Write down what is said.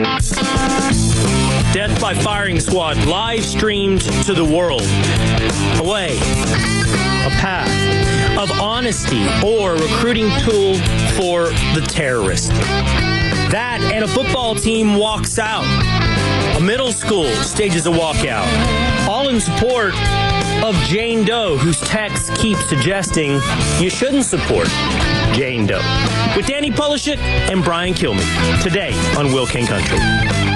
Death by Firing Squad live streamed to the world. A way, a path of honesty or recruiting tool for the terrorist. That and a football team walks out. A middle school stages a walkout. All in support of Jane Doe, whose text keeps suggesting you shouldn't support Jane Doe. With Danny Polishek and Brian Kilmeade, today on Will King Country.